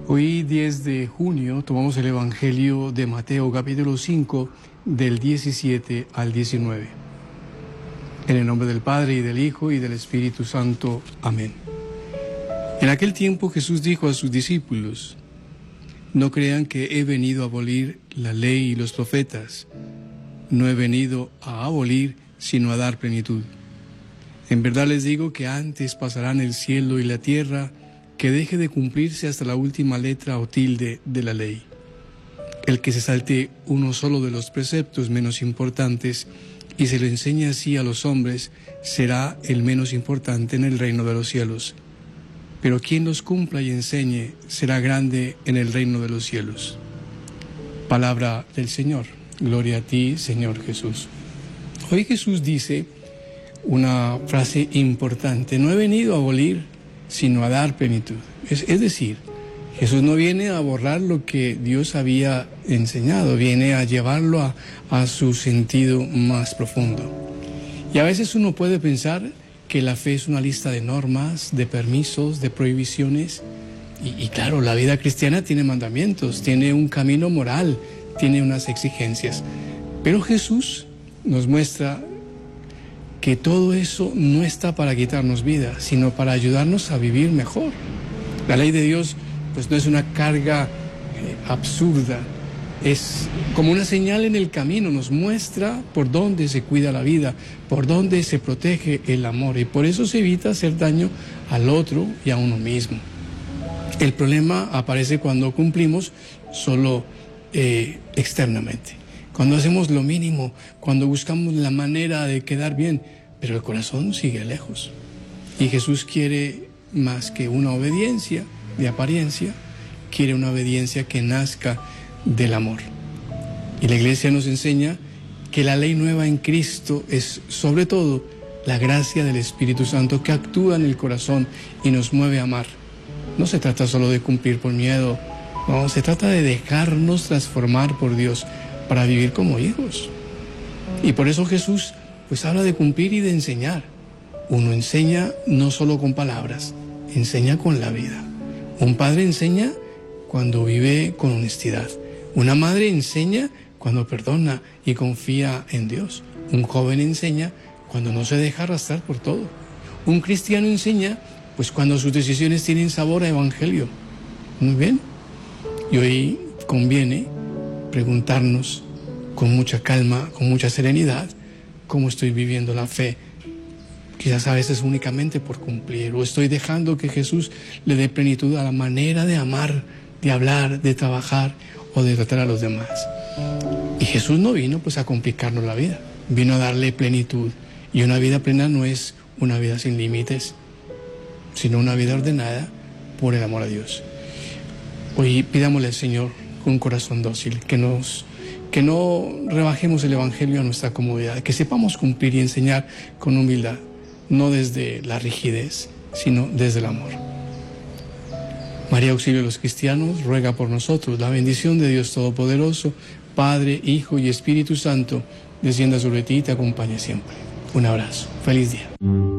Hoy, 10 de junio, tomamos el Evangelio de Mateo, capítulo 5, del 17 al 19. En el nombre del Padre, y del Hijo, y del Espíritu Santo. Amén. En aquel tiempo Jesús dijo a sus discípulos: no crean que he venido a abolir la ley y los profetas. No he venido a abolir, sino a dar plenitud. En verdad les digo que antes pasarán el cielo y la tierra, que deje de cumplirse hasta la última letra o tilde de la ley. El que se salte uno solo de los preceptos menos importantes y se lo enseñe así a los hombres, será el menos importante en el reino de los cielos. Pero quien los cumpla y enseñe será grande en el reino de los cielos. Palabra del Señor. Gloria a ti, Señor Jesús. Hoy Jesús dice una frase importante: no he venido a abolir, sino a dar plenitud. Es decir, Jesús no viene a borrar lo que Dios había enseñado, viene a llevarlo a su sentido más profundo. Y a veces uno puede pensar que la fe es una lista de normas, de permisos, de prohibiciones. Y claro, la vida cristiana tiene mandamientos, tiene un camino moral, tiene unas exigencias. Pero Jesús nos muestra que todo eso no está para quitarnos vida, sino para ayudarnos a vivir mejor. La ley de Dios pues no es una carga absurda, es como una señal en el camino, nos muestra por dónde se cuida la vida, por dónde se protege el amor, y por eso se evita hacer daño al otro y a uno mismo. El problema aparece cuando cumplimos solo externamente, cuando hacemos lo mínimo, cuando buscamos la manera de quedar bien, pero el corazón sigue lejos. Y Jesús quiere más que una obediencia de apariencia, quiere una obediencia que nazca del amor. Y la Iglesia nos enseña que la ley nueva en Cristo es sobre todo la gracia del Espíritu Santo que actúa en el corazón y nos mueve a amar. No se trata solo de cumplir por miedo, no, se trata de dejarnos transformar por Dios para vivir como hijos. Y por eso Jesús pues habla de cumplir y de enseñar. Uno enseña no solo con palabras, enseña con la vida. Un padre enseña cuando vive con honestidad. Una madre enseña cuando perdona y confía en Dios. Un joven enseña cuando no se deja arrastrar por todo. Un cristiano enseña pues cuando sus decisiones tienen sabor a evangelio. Muy bien. Y hoy conviene preguntarnos con mucha calma, con mucha serenidad, cómo estoy viviendo la fe. Quizás a veces únicamente por cumplir, o estoy dejando que Jesús le dé plenitud a la manera de amar, de hablar, de trabajar o de tratar a los demás. Y Jesús no vino pues a complicarnos la vida, vino a darle plenitud. Y una vida plena no es una vida sin límites, sino una vida ordenada por el amor a Dios. Hoy pidámosle al Señor con un corazón dócil que no rebajemos el Evangelio a nuestra comodidad, que sepamos cumplir y enseñar con humildad, no desde la rigidez, sino desde el amor. María, auxilio de los cristianos, ruega por nosotros. La bendición de Dios Todopoderoso, Padre, Hijo y Espíritu Santo, descienda sobre ti y te acompañe siempre. Un abrazo. Feliz día.